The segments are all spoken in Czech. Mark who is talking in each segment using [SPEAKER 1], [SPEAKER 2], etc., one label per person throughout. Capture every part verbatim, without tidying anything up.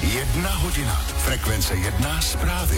[SPEAKER 1] Jedna hodina. Frekvence jedna zprávy.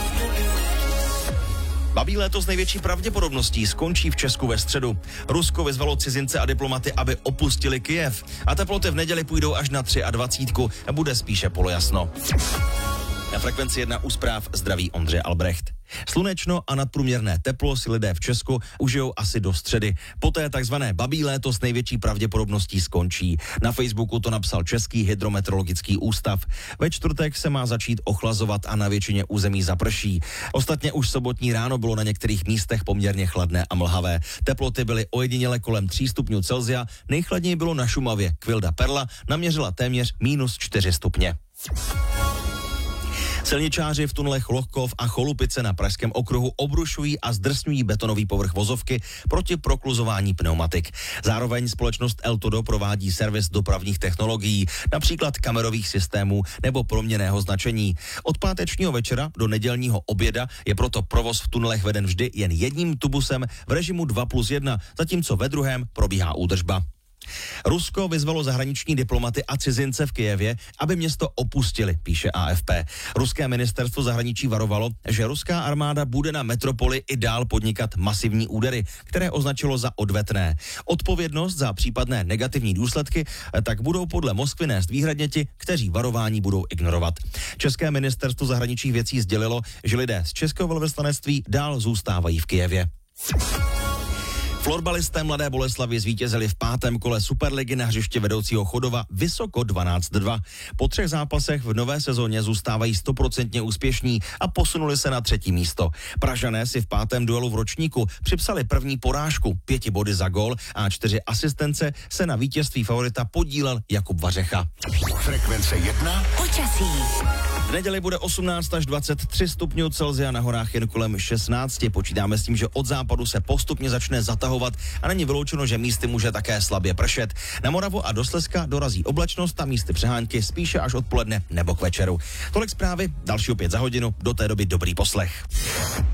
[SPEAKER 2] Babí léto s největší pravděpodobností skončí v Česku ve středu. Rusko vyzvalo cizince a diplomaty, aby opustili Kyjev. A teploty v neděli půjdou až na dvacet tři. Bude spíše polojasno. Na Frekvenci jedna u zpráv zdraví Ondřej Albrecht. Slunečno a nadprůměrné teplo si lidé v Česku užijou asi do středy. Poté takzvané babí léto s největší pravděpodobností skončí. Na Facebooku to napsal Český hydrometeorologický ústav. Ve čtvrtek se má začít ochlazovat a na většině území zaprší. Ostatně už sobotní ráno bylo na některých místech poměrně chladné a mlhavé. Teploty byly ojediněle kolem tří stupňů Celsia, nejchladněji bylo na Šumavě. Kvilda Perla naměřila téměř minus čtyři stupně. Silničáři v tunelech Lohkov a Cholupice na Pražském okruhu obrušují a zdrsňují betonový povrch vozovky proti prokluzování pneumatik. Zároveň společnost Eltodo provádí servis dopravních technologií, například kamerových systémů nebo proměnného značení. Od pátečního večera do nedělního oběda je proto provoz v tunelech veden vždy jen jedním tubusem v režimu dva plus jedna, zatímco ve druhém probíhá údržba. Rusko vyzvalo zahraniční diplomaty a cizince v Kyjevě, aby město opustili, píše A F P. Ruské ministerstvo zahraničí varovalo, že ruská armáda bude na metropoli i dál podnikat masivní údery, které označilo za odvetné. Odpovědnost za případné negativní důsledky tak budou podle Moskvy nést výhradně ti, kteří varování budou ignorovat. České ministerstvo zahraničních věcí sdělilo, že lidé z českého velvyslanectví dál zůstávají v Kyjevě. Florbalisté Mladé Boleslavi zvítězili v pátém kole Superligy na hřiště vedoucího Chodova vysoko dvanáct dva. Po třech zápasech v nové sezóně zůstávají stoprocentně úspěšní a posunuli se na třetí místo. Pražané si v pátém duelu v ročníku připsali první porážku, pěti body za gól a čtyři asistence se na vítězství favorita podílel Jakub Vařecha.
[SPEAKER 1] Frekvence jedna.
[SPEAKER 3] Počasí.
[SPEAKER 2] V neděli bude osmnáct až dvacet tři stupňů Celsia, na horách jen kolem šestnáct. Počítáme s tím, že od západu se postupně začne zatahovat a není vyloučeno, že místy může také slabě pršet. Na Moravu a do Slezska dorazí oblačnost a místy přehánky spíše až odpoledne nebo k večeru. Tolik zprávy, další opět za hodinu, do té doby dobrý poslech.